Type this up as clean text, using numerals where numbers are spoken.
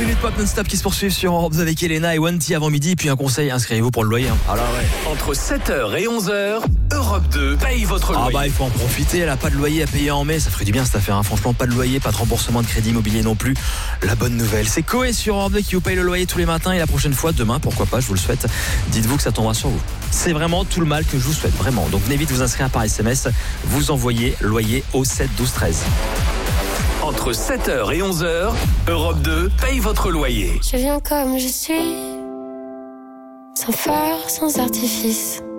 minutes pop non-stop qui se poursuivent sur Europe 2 avec Elena et Wanty avant midi. Et puis un conseil, inscrivez-vous pour le loyer. Alors ouais. Entre 7h et 11h, Europe 2 paye votre loyer. Ah bah il faut en profiter, elle a pas de loyer à payer en mai, ça ferait du bien cette affaire, hein. Franchement pas de loyer, pas de remboursement de crédit immobilier non plus. La bonne nouvelle, c'est Koé sur Europe 2 qui vous paye le loyer tous les matins et la prochaine fois, demain, pourquoi pas, je vous le souhaite, dites-vous que ça tombera sur vous. C'est vraiment tout le mal que je vous souhaite, vraiment. Donc venez vite vous inscrire par SMS, vous envoyez loyer au 7 12 13. Entre 7h et 11h, Europe 2 paye votre loyer. Je viens comme je suis, sans phare, sans artifice.